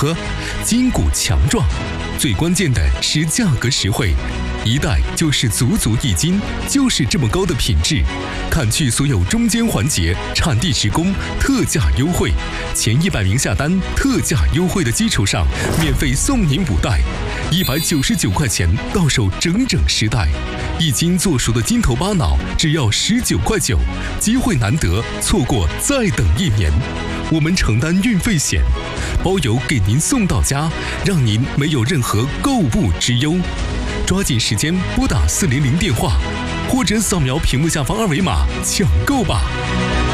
呵，筋骨强壮。最关键的是价格实惠，一袋就是足足1斤，就是这么高的品质。砍去所有中间环节，产地直供，特价优惠。前100名下单，特价优惠的基础上，免费送您5袋，199块钱到手整整10袋。1斤做熟的筋头巴脑只要19块9，机会难得，错过再等1年。我们承担运费险，包邮给您送到家，让您没有任何购物之忧。抓紧时间拨打400电话，或者扫描屏幕下方2维码抢购吧。